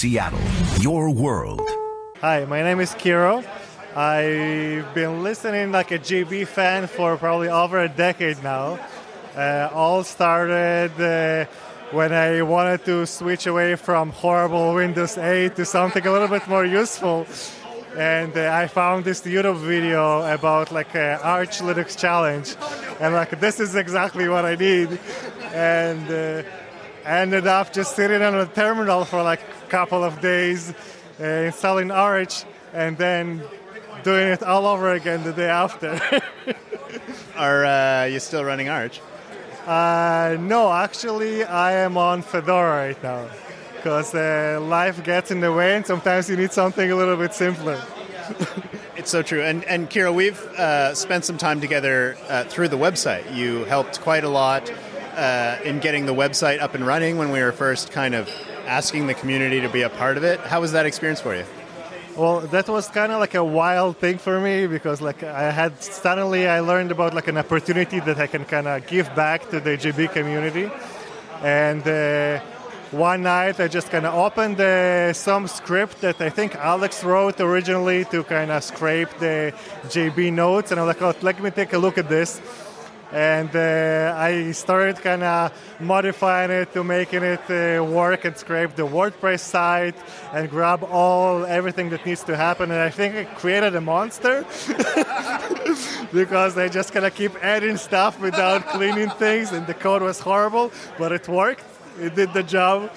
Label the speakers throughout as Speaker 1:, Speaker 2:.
Speaker 1: Seattle, your world.
Speaker 2: Hi, my name is Kiro. I've been listening like a JB fan for probably over a decade now. All started when I wanted to switch away from horrible Windows 8 to something a little bit more useful. And I found this YouTube video about like Arch Linux challenge. And like, this is exactly what I need. And ended up just sitting on a terminal for like a couple of days, installing Arch, and then doing it all over again the day after.
Speaker 3: Are you still running Arch?
Speaker 2: No, actually, I am on Fedora right now because life gets in the way, and sometimes you need something a little bit simpler.
Speaker 3: It's so true. And Kira, we've spent some time together through the website. You helped quite a lot in getting the website up and running when we were first kind of asking the community to be a part of it. How was that experience for you?
Speaker 2: Well, that was kind of like a wild thing for me because like I learned about like an opportunity that I can kind of give back to the JB community. And one night I just kind of opened some script that I think Alex wrote originally to kind of scrape the JB notes. And I was like, oh, let me take a look at this. And I started kind of modifying it to making it work and scrape the WordPress site and grab everything that needs to happen. And I think I created a monster because I just kind of keep adding stuff without cleaning things. And the code was horrible, but it worked. It did the job.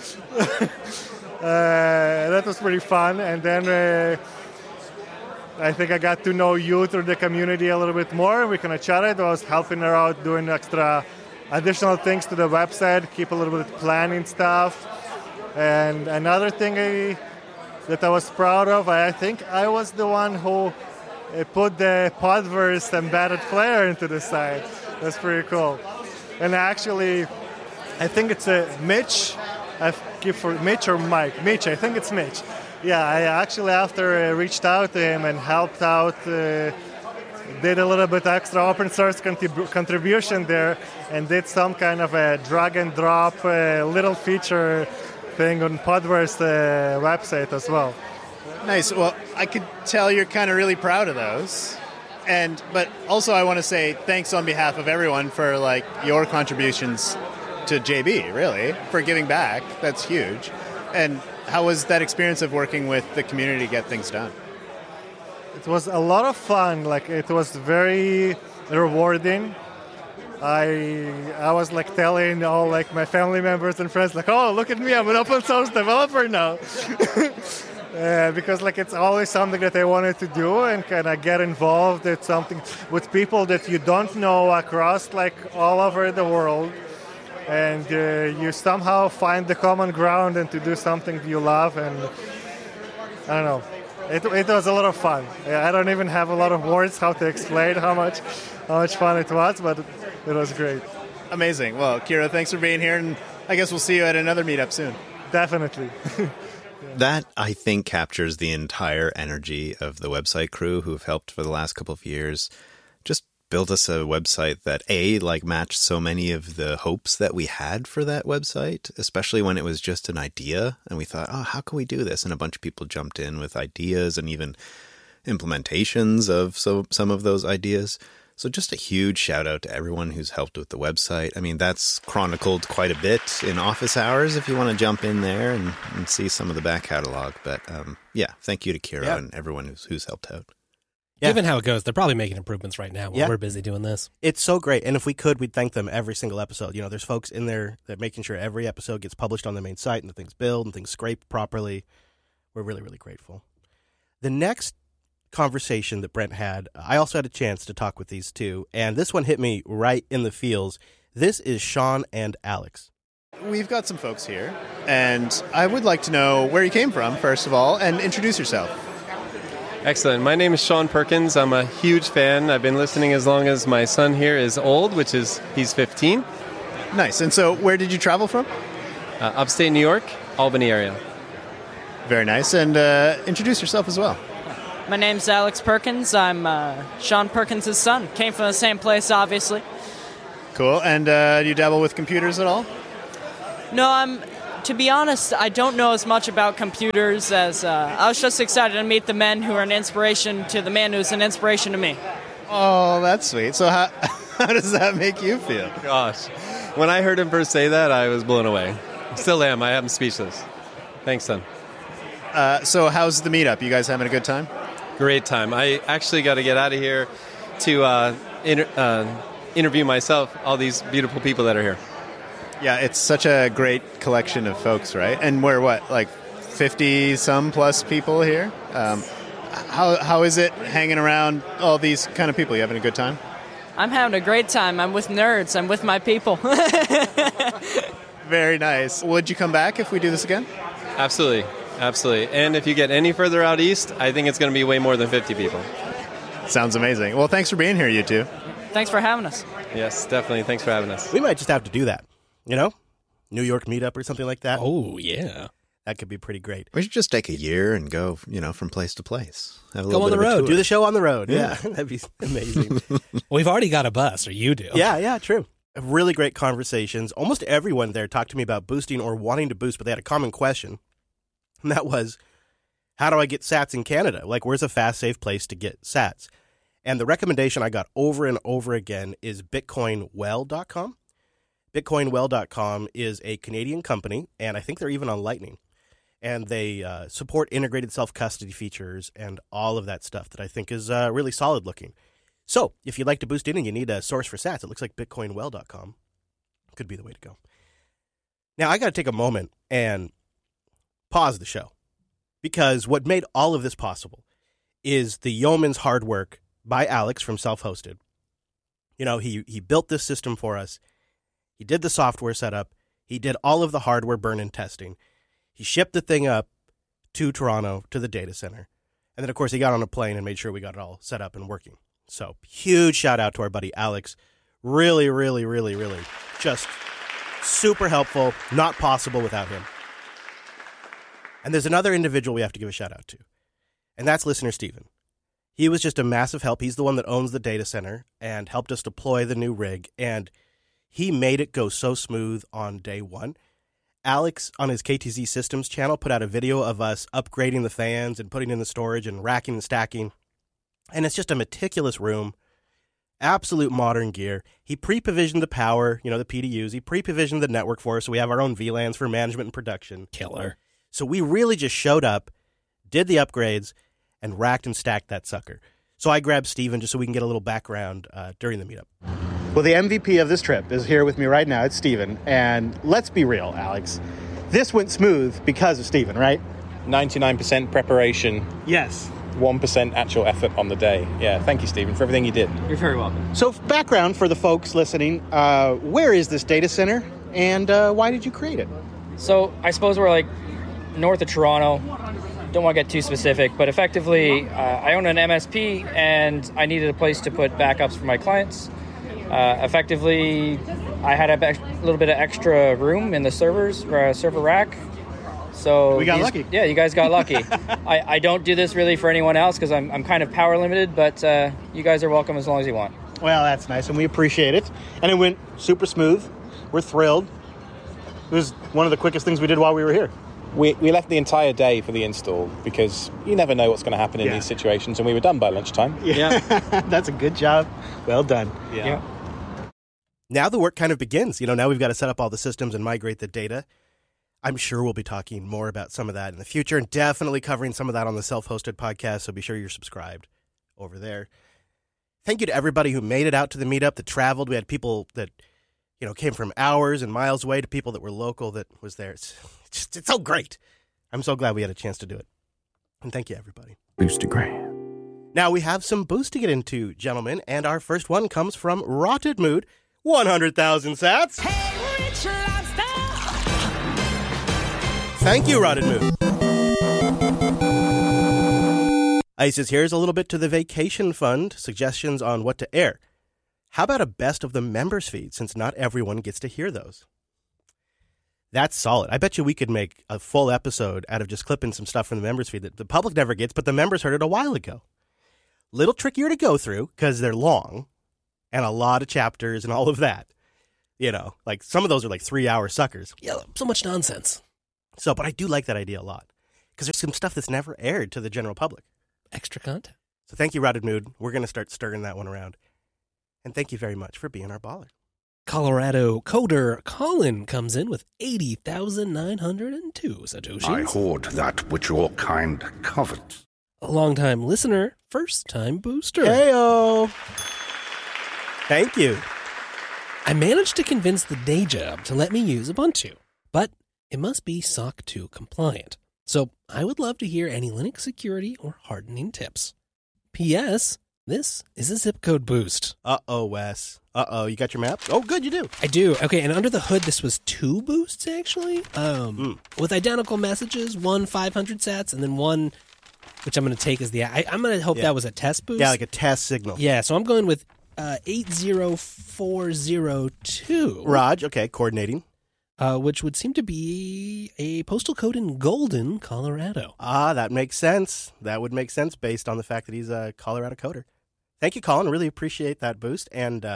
Speaker 2: That was pretty fun. And then I think I got to know you through the community a little bit more. We kind of chatted. I was helping her out doing extra additional things to the website, keep a little bit planning stuff. And another thing that I was proud of, I think I was the one who put the Podverse embedded player into the site. That's pretty cool. And actually, I think it's Mitch. I give for Mitch or Mike. Mitch, I think it's Mitch. Yeah, I actually after reached out to him and helped out, did a little bit extra open source contribution there and did some kind of a drag and drop little feature thing on Podverse website as well.
Speaker 3: Nice. Well, I could tell you're kind of really proud of those. But also I want to say thanks on behalf of everyone for like your contributions to JB, really, for giving back. That's huge. And how was that experience of working with the community to get things done?
Speaker 2: It was a lot of fun. Like, it was very rewarding. I was like telling all like my family members and friends like, oh, look at me, I'm an open source developer now. Because like it's always something that I wanted to do and kind of get involved with something with people that you don't know across like all over the world. And you somehow find the common ground and to do something you love. And I don't know, it was a lot of fun. I don't even have a lot of words how to explain how much fun it was, but it was great.
Speaker 3: Amazing. Well, Kira, thanks for being here, and I guess we'll see you at another meetup soon.
Speaker 2: Definitely.
Speaker 4: That, I think, captures the entire energy of the website crew who've helped for the last couple of years. Just built us a website that, matched so many of the hopes that we had for that website, especially when it was just an idea. And we thought, oh, how can we do this? And a bunch of people jumped in with ideas and even implementations of some of those ideas. So just a huge shout out to everyone who's helped with the website. I mean, that's chronicled quite a bit in office hours if you want to jump in there and see some of the back catalog. But thank you to Kira and everyone who's helped out.
Speaker 5: Yeah. Given how it goes, they're probably making improvements right now while we're busy doing this.
Speaker 6: It's so great. And if we could, we'd thank them every single episode. You know, there's folks in there that making sure every episode gets published on the main site and the things build and things scraped properly. We're really, really grateful. The next conversation that Brent had, I also had a chance to talk with these two, and this one hit me right in the feels. This is Sean and Alex.
Speaker 3: We've got some folks here, and I would like to know where you came from, first of all, and introduce yourself.
Speaker 7: Excellent. My name is Sean Perkins. I'm a huge fan. I've been listening as long as my son here is old, he's 15.
Speaker 3: Nice. And so where did you travel from?
Speaker 7: Upstate New York, Albany area.
Speaker 3: Very nice. And introduce yourself as well.
Speaker 8: My name's Alex Perkins. I'm Sean Perkins' son. Came from the same place, obviously.
Speaker 3: Cool. And do you dabble with computers at all?
Speaker 8: No, I'm To be honest, I don't know as much about computers as I was just excited to meet the men who are an inspiration to the man who's an inspiration to me.
Speaker 3: Oh, that's sweet. So how does that make you feel?
Speaker 7: Gosh. When I heard him first say that, I was blown away. Still am. I am speechless. Thanks, son.
Speaker 3: So how's the meetup? You guys having a good time?
Speaker 7: Great time. I actually got to get out of here to interview myself, all these beautiful people that are here.
Speaker 3: Yeah, it's such a great collection of folks, right? And we're like 50-some plus people here? How is it hanging around all these kind of people? You having a good time?
Speaker 8: I'm having a great time. I'm with nerds. I'm with my people.
Speaker 3: Very nice. Would you come back if we do this again?
Speaker 7: Absolutely. Absolutely. And if you get any further out east, I think it's going to be way more than 50 people.
Speaker 3: Sounds amazing. Well, thanks for being here, you two.
Speaker 8: Thanks for having us.
Speaker 7: Yes, definitely. Thanks for having us.
Speaker 6: We might just have to do that. You know? New York meetup or something like that.
Speaker 5: Oh, yeah.
Speaker 6: That could be pretty great.
Speaker 4: We should just take a year and go, from place to place. Have a
Speaker 5: Go
Speaker 4: little
Speaker 5: on
Speaker 4: bit
Speaker 5: the
Speaker 4: of a
Speaker 5: road.
Speaker 4: tour.
Speaker 6: Do the show on the road. Yeah. That'd be amazing.
Speaker 5: We've already got a bus, or you do.
Speaker 6: Yeah, true. Really great conversations. Almost everyone there talked to me about boosting or wanting to boost, but they had a common question. And that was, how do I get sats in Canada? Like, where's a fast, safe place to get sats? And the recommendation I got over and over again is bitcoinwell.com. Bitcoinwell.com is a Canadian company, and I think they're even on Lightning. And they support integrated self-custody features and all of that stuff that I think is really solid looking. So if you'd like to boost in and you need a source for sats, it looks like bitcoinwell.com could be the way to go. Now, I got to take a moment and pause the show, because what made all of this possible is the yeoman's hard work by Alex from Self-Hosted. He built this system for us. He did the software setup. He did all of the hardware burn-in testing. He shipped the thing up to Toronto, to the data center. And then, of course, he got on a plane and made sure we got it all set up and working. So, huge shout out to our buddy Alex. Really, really, really, really just super helpful. Not possible without him. And there's another individual we have to give a shout out to, and that's listener Steven. He was just a massive help. He's the one that owns the data center and helped us deploy the new rig, and he made it go so smooth on day one. Alex, on his KTZ Systems channel, put out a video of us upgrading the fans and putting in the storage and racking and stacking. And it's just a meticulous room, absolute modern gear. He pre-provisioned the power, the PDUs. He pre-provisioned the network for us, so we have our own VLANs for management and production.
Speaker 5: Killer.
Speaker 6: So we really just showed up, did the upgrades, and racked and stacked that sucker. So I grabbed Steven just so we can get a little background during the meetup.
Speaker 9: Well, the MVP of this trip is here with me right now. It's Steven. And let's be real, Alex. This went smooth because of Steven, right?
Speaker 10: 99% preparation.
Speaker 9: Yes.
Speaker 10: 1% actual effort on the day. Yeah, thank you, Stephen, for everything you did.
Speaker 8: You're very welcome.
Speaker 9: So background for the folks listening, where is this data center and why did you create it?
Speaker 11: So I suppose we're like north of Toronto. Don't want to get too specific, but effectively I own an MSP and I needed a place to put backups for my clients. Effectively, I had a little bit of extra room in the server rack. So
Speaker 9: we got lucky.
Speaker 11: Yeah, you guys got lucky. I don't do this really for anyone else because I'm kind of power limited, but you guys are welcome as long as you want.
Speaker 9: Well, that's nice, and we appreciate it. And it went super smooth. We're thrilled. It was one of the quickest things we did while we were here.
Speaker 10: We left the entire day for the install because you never know what's going to happen in these situations, and we were done by lunchtime.
Speaker 9: Yeah. That's a good job. Well done.
Speaker 11: Yeah.
Speaker 6: Now the work kind of begins. Now we've got to set up all the systems and migrate the data. I'm sure we'll be talking more about some of that in the future and definitely covering some of that on the Self-Hosted podcast, so be sure you're subscribed over there. Thank you to everybody who made it out to the meetup, that traveled. We had people that, came from hours and miles away to people that were local that was there. It's so great. I'm so glad we had a chance to do it. And thank you, everybody.
Speaker 1: Boostagram.
Speaker 6: Now we have some boosts to get into, gentlemen, and our first one comes from Rotted Mood, 100,000 sats. Hey, Rich Lobster! Thank you, Rotted Mood. Ice says, here's a little bit to the vacation fund, suggestions on what to air. How about a best of the members feed, since not everyone gets to hear those? That's solid. I bet you we could make a full episode out of just clipping some stuff from the members feed that the public never gets, but the members heard it a while ago. Little trickier to go through because they're long and a lot of chapters and all of that. Like some of those are like 3-hour suckers.
Speaker 5: Yeah, so much nonsense.
Speaker 6: So, but I do like that idea a lot because there's some stuff that's never aired to the general public.
Speaker 5: Extra content.
Speaker 6: So thank you, Routed Mood. We're going to start stirring that one around. And thank you very much for being our baller.
Speaker 5: Colorado coder Colin comes in with 80,902 Satoshis.
Speaker 1: I hoard that which your kind covets.
Speaker 5: A long-time listener, first-time booster.
Speaker 6: Heyo! Thank you.
Speaker 5: I managed to convince the day job to let me use Ubuntu, but it must be SOC 2 compliant. So I would love to hear any Linux security or hardening tips. P.S. This is a zip code boost.
Speaker 6: Uh-oh, Wes. Uh-oh, you got your map? Oh, good, you do.
Speaker 5: I do. Okay, and under the hood, this was 2 boosts, actually, with identical messages, one 500 sats, and then one, which I'm going to take as the... I'm going to hope that was a test boost.
Speaker 6: Yeah, like a test signal.
Speaker 5: Yeah, so I'm going with 80402.
Speaker 6: Raj, okay, coordinating.
Speaker 5: Which would seem to be a postal code in Golden, Colorado.
Speaker 6: Ah, that makes sense. That would make sense based on the fact that he's a Colorado coder. Thank you, Colin. Really appreciate that boost. And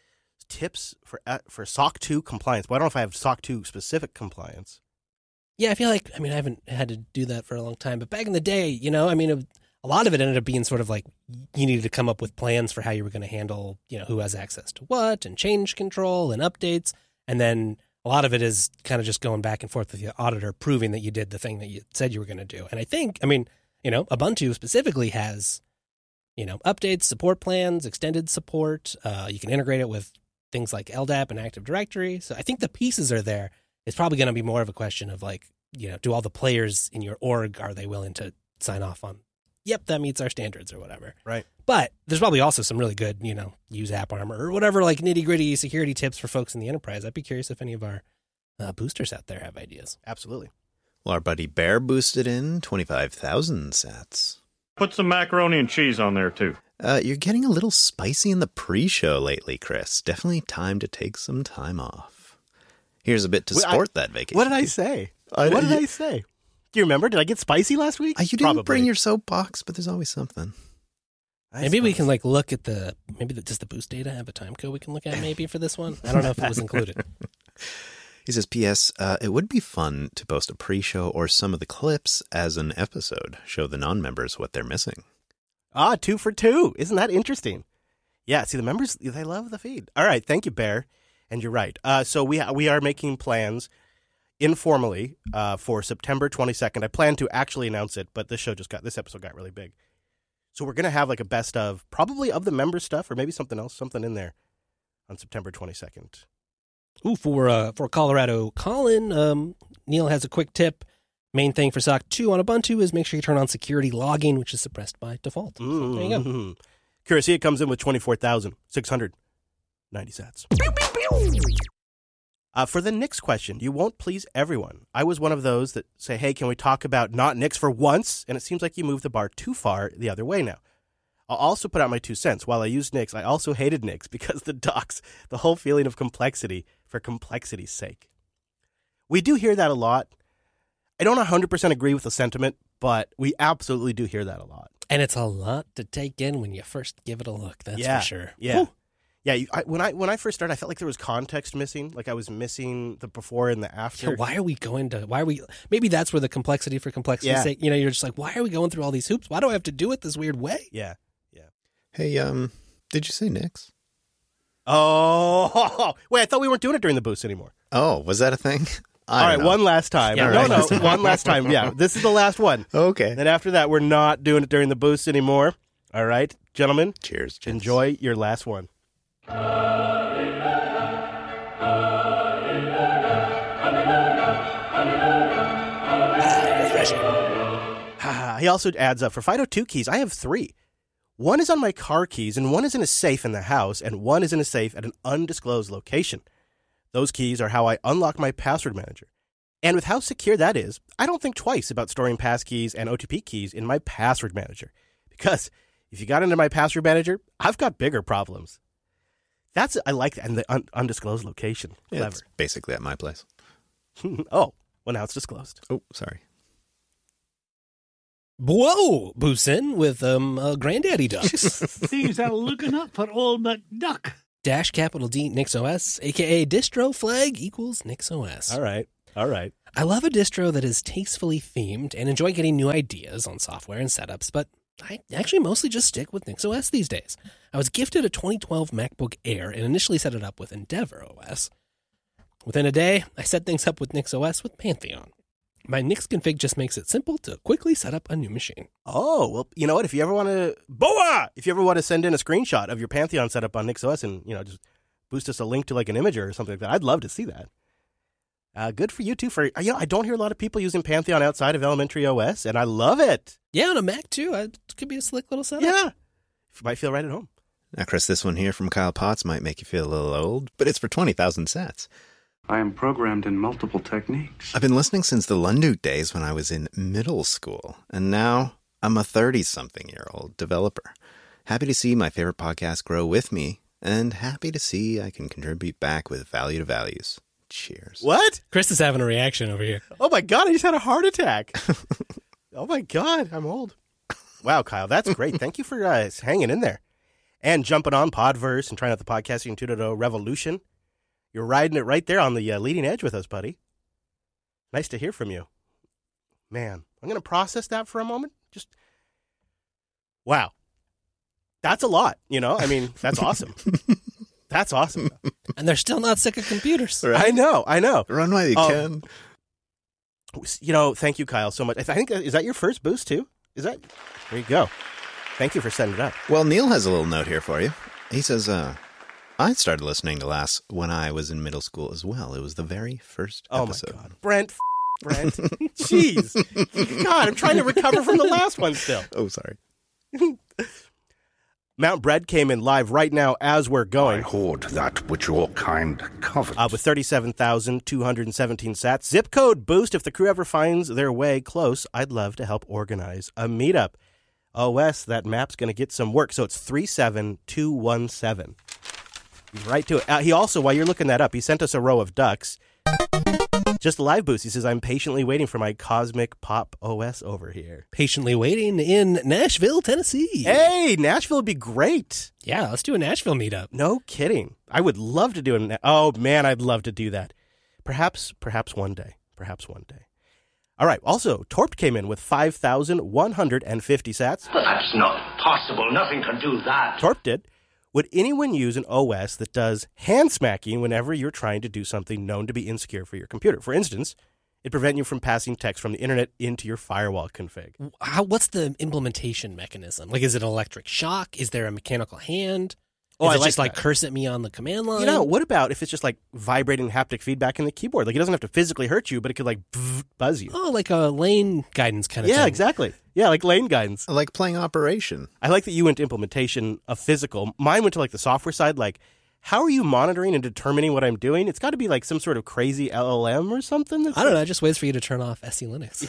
Speaker 6: tips for SOC 2 compliance. Well, I don't know if I have SOC 2 specific compliance.
Speaker 5: Yeah, I feel like, I haven't had to do that for a long time. But back in the day, a lot of it ended up being sort of like you needed to come up with plans for how you were going to handle, who has access to what and change control and updates. And then a lot of it is kind of just going back and forth with the auditor, proving that you did the thing that you said you were going to do. And I think, Ubuntu specifically has, updates, support plans, extended support. You can integrate it with things like LDAP and Active Directory. So I think the pieces are there. It's probably going to be more of a question of do all the players in your org, are they willing to sign off on, yep, that meets our standards or whatever.
Speaker 6: Right.
Speaker 5: But there's probably also some really good, use AppArmor or whatever, nitty gritty security tips for folks in the enterprise. I'd be curious if any of our boosters out there have ideas.
Speaker 6: Absolutely.
Speaker 4: Well, our buddy Bear boosted in 25,000 sats.
Speaker 12: Put some macaroni and cheese on there, too.
Speaker 4: You're getting a little spicy in the pre-show lately, Chris. Definitely time to take some time off. Here's a bit to support that vacation.
Speaker 6: What did I say? What did I say? Do you remember? Did I get spicy last week?
Speaker 4: You didn't bring your soapbox, but there's always something.
Speaker 5: Maybe we can look at does the boost data have a time code we can look at maybe for this one? I don't know if it was included.
Speaker 4: He says, P.S. It would be fun to post a pre-show or some of the clips as an episode. Show the non-members what they're missing.
Speaker 6: 2 for 2. Isn't that interesting? Yeah, see, the members, they love the feed. All right, thank you, Bear. And you're right. So we are making plans informally for September 22nd. I plan to actually announce it, but this episode got really big. So we're going to have a best of, probably of the member stuff or maybe something else, something in there on September 22nd.
Speaker 5: Ooh, for Colorado Colin, Neil has a quick tip. Main thing for SOC 2 on Ubuntu is make sure you turn on security logging, which is suppressed by default. So there you go.
Speaker 6: Curacia comes in with 24,690 sats. For the Nix question, you won't please everyone. I was one of those that say, hey, can we talk about not Nix for once? And it seems like you moved the bar too far the other way now. I'll also put out my 2 cents. While I used Nix, I also hated Nix because the docs, the whole feeling of complexity for complexity's sake. We do hear that a lot. I don't 100% agree with the sentiment, but we absolutely do hear that a lot.
Speaker 5: And it's a lot to take in when you first give it a look, that's for sure.
Speaker 6: Yeah. Whew. Yeah, when I first started, I felt like there was context missing. Like I was missing the before and the after.
Speaker 5: Yeah, maybe that's where the complexity for complexity's sake, you're just like, why are we going through all these hoops? Why do I have to do it this weird way?
Speaker 6: Yeah.
Speaker 4: Hey, did you say Nix?
Speaker 6: Oh, wait, I thought we weren't doing it during the boost anymore.
Speaker 4: Oh, was that a thing?
Speaker 6: All right, one last time.
Speaker 5: Yeah,
Speaker 6: one last time. Yeah, this is the last one.
Speaker 4: Okay.
Speaker 6: Then after that, we're not doing it during the boost anymore. All right, gentlemen.
Speaker 4: Cheers.
Speaker 6: Enjoy your last one. He also adds up for FIDO2 keys. I have 3. One is on my car keys, and one is in a safe in the house, and one is in a safe at an undisclosed location. Those keys are how I unlock my password manager. And with how secure that is, I don't think twice about storing passkeys and OTP keys in my password manager. Because if you got into my password manager, I've got bigger problems. I like that. And the undisclosed location. Clever.
Speaker 4: Yeah, it's basically at my place.
Speaker 6: Oh, well, now it's disclosed.
Speaker 4: Oh, sorry.
Speaker 5: Whoa, Boosin with Granddaddy Ducks.
Speaker 13: Things are looking up for old McDuck.
Speaker 5: -- capital D NixOS, a.k.a. distro flag equals NixOS.
Speaker 6: All right. All right.
Speaker 5: I love a distro that is tastefully themed and enjoy getting new ideas on software and setups, but I actually mostly just stick with NixOS these days. I was gifted a 2012 MacBook Air and initially set it up with Endeavour OS. Within a day, I set things up with NixOS with Pantheon. My Nix config just makes it simple to quickly set up a new machine.
Speaker 6: Oh, well, you know what? If you ever want to send in a screenshot of your Pantheon setup on NixOS and, just boost us a link to like an imager or something like that, I'd love to see that. Good for you, too. I don't hear a lot of people using Pantheon outside of elementary OS, and I love it.
Speaker 5: Yeah, on a Mac, too. It could be a slick little setup.
Speaker 6: Yeah. You might feel right at home.
Speaker 4: Now, Chris, this one here from Kyle Potts might make you feel a little old, but it's for 20,000 sats.
Speaker 14: I am programmed in multiple techniques.
Speaker 4: I've been listening since the Lunduk days when I was in middle school, and now I'm a 30-something-year-old developer. Happy to see my favorite podcast grow with me, and happy to see I can contribute back with value to values. Cheers.
Speaker 6: What?
Speaker 5: Chris is having a reaction over here.
Speaker 6: Oh, my God. I just had a heart attack. Oh, my God. I'm old. Wow, Kyle. That's great. Thank you for hanging in there and jumping on Podverse and trying out the Podcasting 2.0 revolution. You're riding it right there on the leading edge with us, buddy. Nice to hear from you. Man, I'm going to process that for a moment. Just, wow. That's a lot, that's awesome. That's awesome.
Speaker 5: And they're still not sick of computers.
Speaker 6: Right? I know.
Speaker 4: Run while you can.
Speaker 6: Thank you, Kyle, so much. I think, is that your first boost, too? There you go. Thank you for setting it up.
Speaker 4: Well, Neil has a little note here for you. He says, I started listening to Lass when I was in middle school as well. It was the very first episode.
Speaker 6: Oh, my God. Brent. Jeez. God, I'm trying to recover from the last one still.
Speaker 4: Oh, sorry.
Speaker 6: Mount Bread came in live right now as we're going.
Speaker 1: I hoard that which your kind covet.
Speaker 6: With 37,217 sats. Zip code boost. If the crew ever finds their way close, I'd love to help organize a meetup. OS, that map's going to get some work. So it's 37217. He's right to it. He also, while you're looking that up, he sent us a row of ducks. Just a live boost. He says, I'm patiently waiting for my Cosmic Pop OS over here.
Speaker 5: Patiently waiting in Nashville, Tennessee.
Speaker 6: Hey, Nashville would be great.
Speaker 5: Yeah, let's do a Nashville meetup.
Speaker 6: No kidding. I would love to do it. Oh, man, I'd love to do that. Perhaps one day. All right. Also, Torp came in with 5,150 sats.
Speaker 15: But that's not possible. Nothing can do that.
Speaker 6: Torp did. Would anyone use an OS that does hand smacking whenever you're trying to do something known to be insecure for your computer? For instance, it prevents you from passing text from the internet into your firewall config.
Speaker 5: What's the implementation mechanism? Like, is it an electric shock? Is there a mechanical hand?
Speaker 6: Oh,
Speaker 5: Is it just like curse at me on the command line?
Speaker 6: What about if it's just like vibrating haptic feedback in the keyboard? Like, it doesn't have to physically hurt you, but it could like buzz you.
Speaker 5: Oh, like a lane guidance kind of thing.
Speaker 6: Yeah, exactly. Yeah, like lane guidance.
Speaker 4: Like playing Operation.
Speaker 6: I like that you went to implementation of physical. Mine went to like the software side. Like, how are you monitoring and determining what I'm doing? It's got to be like some sort of crazy LLM or something.
Speaker 5: I don't know. It just waits for you to turn off SE Linux.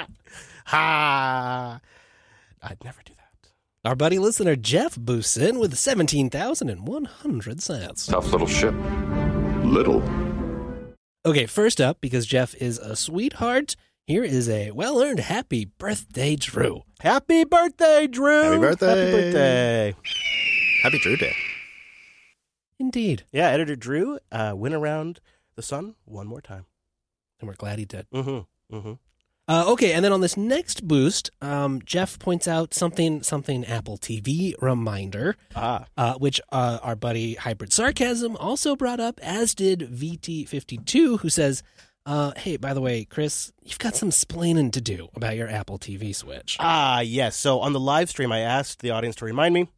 Speaker 6: I'd never do that.
Speaker 5: Our buddy listener Jeff boosts in with 17,100 sats.
Speaker 14: Tough little ship. Little.
Speaker 5: Okay, first up, because Jeff is a sweetheart, here is a well-earned happy birthday, Drew.
Speaker 6: Happy birthday, Drew.
Speaker 4: Happy birthday.
Speaker 6: Happy birthday.
Speaker 4: Happy Drew Day.
Speaker 5: Indeed.
Speaker 6: Yeah, Editor Drew went around the sun one more time.
Speaker 5: And we're glad he did.
Speaker 6: Mm-hmm. Mm-hmm.
Speaker 5: Okay, and then on this next boost, Jeff points out something Apple TV reminder, which our buddy Hybrid Sarcasm also brought up, as did VT52, who says, hey, by the way, Chris, you've got some splaining to do about your Apple TV switch.
Speaker 6: Yes. So on the live stream, I asked the audience to remind me,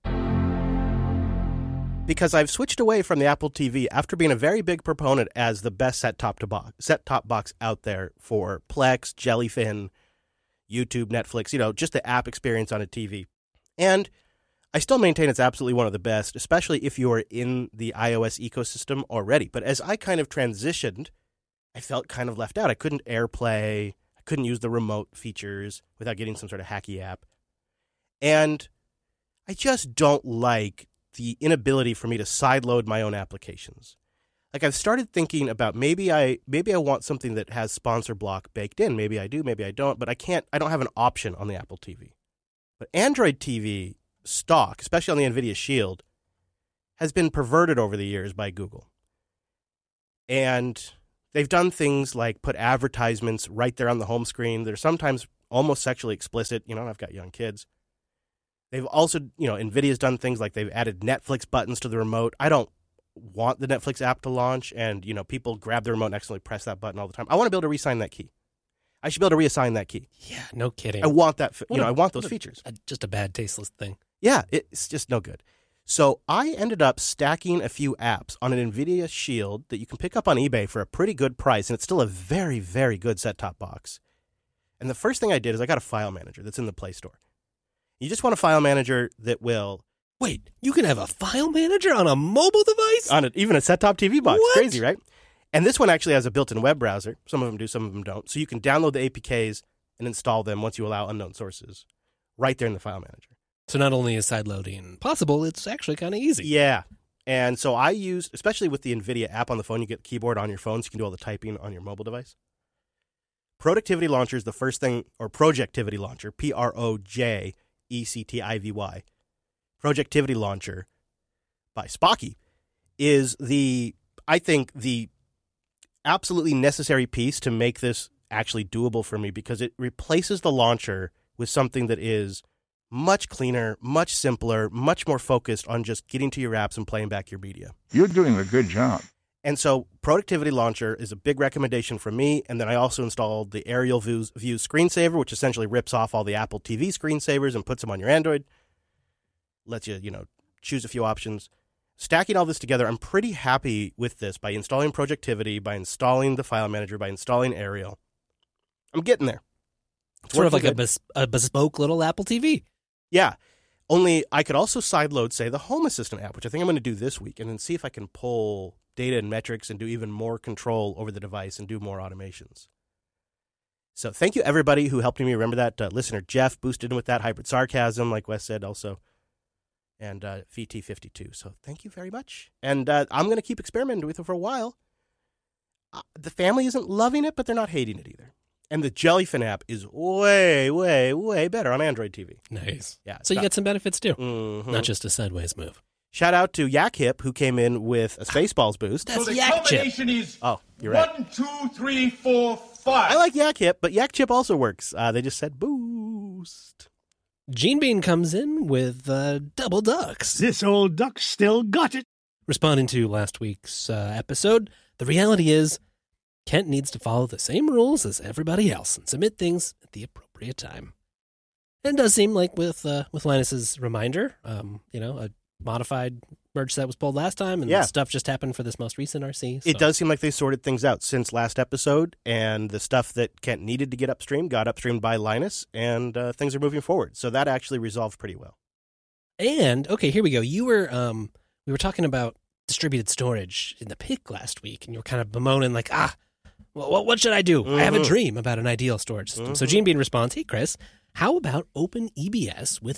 Speaker 6: because I've switched away from the Apple TV after being a very big proponent as the best set-top box out there for Plex, Jellyfin, YouTube, Netflix, just the app experience on a TV. And I still maintain it's absolutely one of the best, especially if you're in the iOS ecosystem already. But as I kind of transitioned, I felt kind of left out. I couldn't AirPlay. I couldn't use the remote features without getting some sort of hacky app. And I just don't like the inability for me to sideload my own applications. Like, I've started thinking about maybe I want something that has sponsor block baked in. Maybe I do, maybe I don't, but I don't have an option on the Apple TV. But Android TV stock, especially on the NVIDIA Shield, has been perverted over the years by Google. And They've done things like put advertisements right there on the home screen. They're sometimes almost sexually explicit. I've got young kids. They've also, NVIDIA's done things like they've added Netflix buttons to the remote. I don't want the Netflix app to launch, and, people grab the remote and accidentally press that button all the time. I want to be able to re-sign that key. I should be able to reassign that key.
Speaker 5: Yeah, no kidding.
Speaker 6: I want that. I want those features.
Speaker 5: Just a bad, tasteless thing.
Speaker 6: Yeah, it's just no good. So I ended up stacking a few apps on an NVIDIA Shield that you can pick up on eBay for a pretty good price, and it's still a very, very good set-top box. And the first thing I did is I got a file manager that's in the Play Store. You just want a file manager that will...
Speaker 5: Wait, you can have a file manager on a mobile device?
Speaker 6: On even a set-top TV box.
Speaker 5: What?
Speaker 6: Crazy, right? And this one actually has a built-in web browser. Some of them do, some of them don't. So you can download the APKs and install them once you allow unknown sources right there in the file manager.
Speaker 5: So not only is side loading possible, it's actually kind of easy.
Speaker 6: Yeah. And so I used, especially with the NVIDIA app on the phone, you get the keyboard on your phone so you can do all the typing on your mobile device. Productivity Launcher is the first thing, or Projectivity Launcher, Projectivy. Projectivity Launcher by Spocky is I think the absolutely necessary piece to make this actually doable for me, because it replaces the launcher with something that is much cleaner, much simpler, much more focused on just getting to your apps and playing back your media.
Speaker 1: You're doing a good job.
Speaker 6: And so Productivity Launcher is a big recommendation from me. And then I also installed the Aerial View screensaver, which essentially rips off all the Apple TV screensavers and puts them on your Android. Lets you, choose a few options. Stacking all this together, I'm pretty happy with this by installing Projectivity, by installing the file manager, by installing Aerial. I'm getting there.
Speaker 5: It's sort of like a bespoke little Apple TV.
Speaker 6: Yeah. Only I could also sideload, say, the Home Assistant app, which I think I'm going to do this week, and then see if I can pull data and metrics and do even more control over the device and do more automations. So thank you, everybody who helped me remember that. Listener Jeff boosted in with that. Hybrid Sarcasm, like Wes said, also. And VT52. So thank you very much. And I'm going to keep experimenting with it for a while. The family isn't loving it, but they're not hating it either. And the Jellyfin app is way, way, way better on Android TV.
Speaker 5: Nice.
Speaker 6: Yeah.
Speaker 5: So you get some benefits too.
Speaker 6: Mm-hmm.
Speaker 5: Not just a sideways move.
Speaker 6: Shout out to Yak Hip, who came in with a Spaceballs boost.
Speaker 5: That's
Speaker 15: So the
Speaker 5: Yak Chip.
Speaker 15: combination is
Speaker 6: Oh, you're right.
Speaker 15: 1, 2, 3, 4, 5.
Speaker 6: I like Yak Hip, but Yak Chip also works. They just said boost.
Speaker 5: Gene Bean comes in with double ducks.
Speaker 13: This old duck still got it.
Speaker 5: Responding to last week's episode, the reality is Kent needs to follow the same rules as everybody else and submit things at the appropriate time. And it does seem like with Linus's reminder, a modified merge set was pulled last time, and
Speaker 6: Yeah.
Speaker 5: stuff just happened for this most recent RC.
Speaker 6: It does seem like they sorted things out since last episode, and the stuff that Kent needed to get upstream got upstreamed by Linus, and things are moving forward. So that actually resolved pretty well.
Speaker 5: And okay, here we go. You were we were talking about distributed storage in the pick last week, and you were kind of bemoaning like, what should I do? I have a dream about an ideal storage system. So Gene Bean responds, hey, Chris, how about OpenEBS with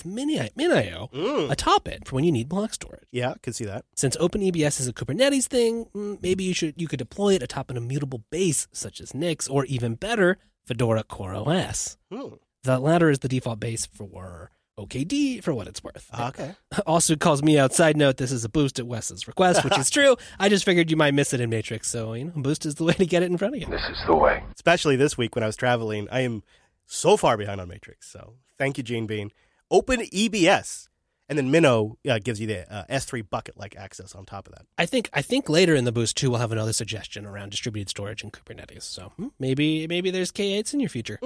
Speaker 5: MinIO atop it for when you need block storage?
Speaker 6: Yeah, I can see that.
Speaker 5: Since OpenEBS is a Kubernetes thing, maybe you could deploy it atop an immutable base such as Nix, or even better, Fedora CoreOS. The latter is the default base for OKD, for what it's worth.
Speaker 6: Okay.
Speaker 5: Also calls me out. Side note, this is a boost at Wes's request, which is true. I just figured you might miss it in Matrix, so boost is the way to get it in front of you.
Speaker 1: This is the way.
Speaker 6: Especially this week when I was traveling. I am so far behind on Matrix, so thank you, Gene Bean. OpenEBS. And then Minnow gives you the S3 bucket-like access on top of that.
Speaker 5: I think later in the boost, too, we'll have another suggestion around distributed storage and Kubernetes. So maybe there's K8s in your future.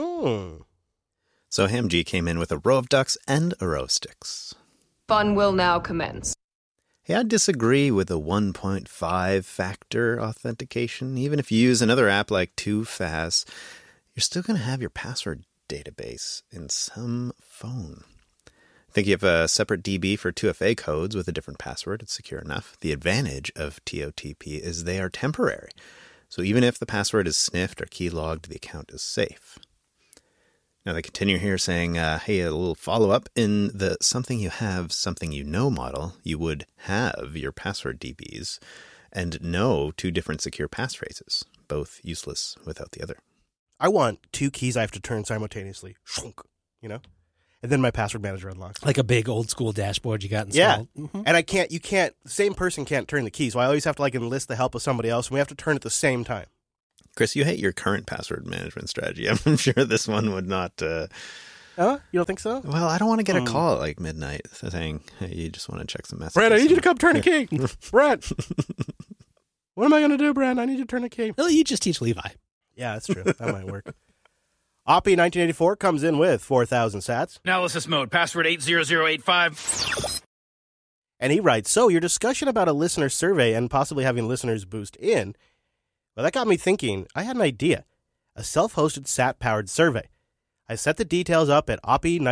Speaker 4: So HamG came in with a row of ducks and a row of sticks.
Speaker 16: Fun will now commence.
Speaker 4: Hey, I disagree with the 1.5 factor authentication. Even if you use another app like 2FAS, you're still going to have your password database in some phone. I think you have a separate DB for 2FA codes with a different password. It's secure enough. The advantage of TOTP is they are temporary. So even if the password is sniffed or keylogged, the account is safe. Now they continue here saying, hey, a little follow-up. In the something you have, something you know model, you would have your password DBs and know two different secure passphrases, both useless without the other.
Speaker 6: I want two keys I have to turn simultaneously, and then my password manager unlocks.
Speaker 5: Like a big old school dashboard you got installed.
Speaker 6: Yeah, and the same person can't turn the key, so I always have to enlist the help of somebody else, and we have to turn at the same time.
Speaker 4: Chris, you hate your current password management strategy. I'm sure this one would not...
Speaker 6: You don't think so?
Speaker 4: Well, I don't want to get a call at like midnight saying, hey, you just want to check some messages.
Speaker 6: Brent, I need you to come turn a key. Brent. What am I going to do, Brent? I need you to turn a key.
Speaker 5: Well, you just teach Levi.
Speaker 6: Yeah, that's true. That might work. Oppie 1984 comes in with 4,000 sats.
Speaker 17: Analysis mode, password 80085.
Speaker 6: And he writes, so your discussion about a listener survey and possibly having listeners boost in, well, that got me thinking. I had an idea. A self-hosted SAT-powered survey. I set the details up at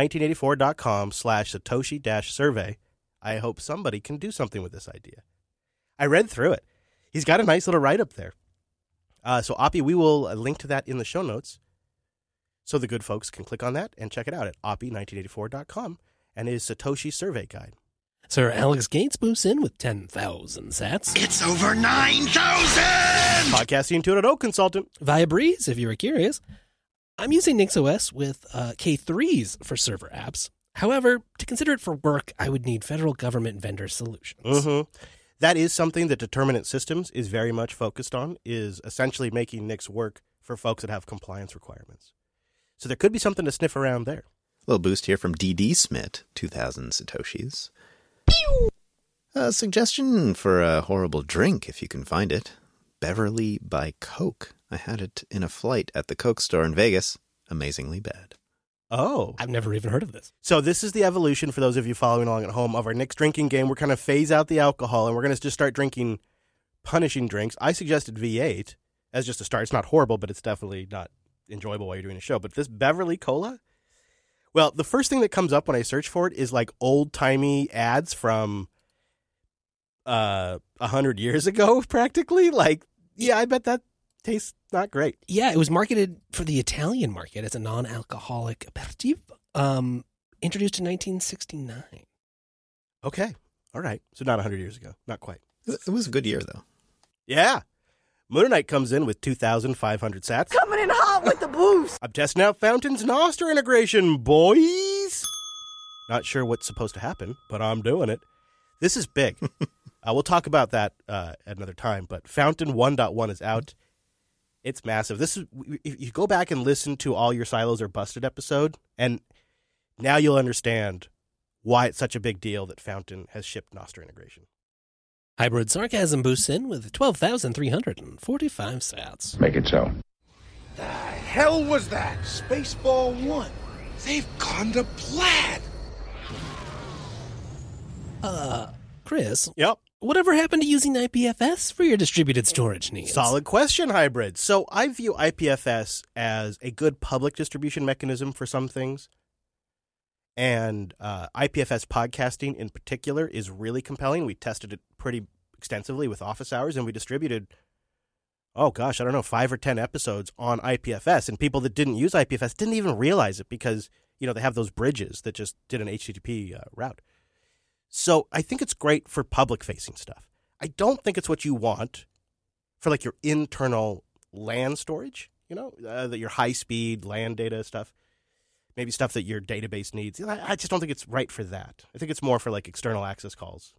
Speaker 6: oppie1984.com/Satoshi-survey. I hope somebody can do something with this idea. I read through it. He's got a nice little write-up there. So Oppie, we will link to that in the show notes so the good folks can click on that and check it out at oppie1984.com and his Satoshi survey guide.
Speaker 5: Sir Alex Gates boosts in with 10,000 sats.
Speaker 13: It's over 9,000!
Speaker 6: Podcasting 2.0 consultant.
Speaker 5: Via Breeze, if you were curious. I'm using NixOS with K3s for server apps. However, to consider it for work, I would need federal government vendor solutions.
Speaker 6: Mm-hmm. That is something that Determinant Systems is very much focused on, is essentially making Nix work for folks that have compliance requirements. So there could be something to sniff around there.
Speaker 4: A little boost here from DD Smith, 2,000 Satoshis. A suggestion for a horrible drink, if you can find it. Beverly by Coke. I had it in a flight at the Coke store in Vegas. Amazingly bad.
Speaker 6: Oh.
Speaker 5: I've never even heard of this.
Speaker 6: So this is the evolution, for those of you following along at home, of our Nix drinking game. We're going to phase out the alcohol, and we're going to just start drinking punishing drinks. I suggested V8 as just a start. It's not horrible, but it's definitely not enjoyable while you're doing a show. But this Beverly Cola? Well, the first thing that comes up when I search for it is like old-timey ads from 100 years ago, practically. Like, yeah, I bet that tastes not great.
Speaker 5: Yeah, it was marketed for the Italian market as a non-alcoholic aperitif, introduced in 1969.
Speaker 6: Okay. All right. So not 100 years ago. Not quite.
Speaker 4: It was a good year, though.
Speaker 6: Yeah. Moon Knight comes in with 2,500 sats.
Speaker 18: Coming in hot with the boost.
Speaker 6: I'm testing out Fountain's Nostr integration, boys. Not sure what's supposed to happen, but I'm doing it. This is big. We'll talk about that at another time, but Fountain 1.1 is out. It's massive. This is, if you go back and listen to all your Silos Are Busted episode, and now you'll understand why it's such a big deal that Fountain has shipped Nostr integration.
Speaker 5: Hybrid Sarcasm boosts in with 12,345 sats.
Speaker 14: Make it so.
Speaker 15: The hell was that? Spaceball 1. They've gone to plaid.
Speaker 5: Chris.
Speaker 6: Yep.
Speaker 5: Whatever happened to using IPFS for your distributed storage needs?
Speaker 6: Solid question, Hybrid. So I view IPFS as a good public distribution mechanism for some things. And IPFS podcasting in particular is really compelling. We tested it pretty extensively with Office Hours, and we distributed, 5 or 10 episodes on IPFS. And people that didn't use IPFS didn't even realize it because, they have those bridges that just did an HTTP route. So I think it's great for public-facing stuff. I don't think it's what you want for, like, your internal LAN storage, your high-speed LAN data stuff. Maybe stuff that your database needs. I just don't think it's right for that. I think it's more for, like, external access calls.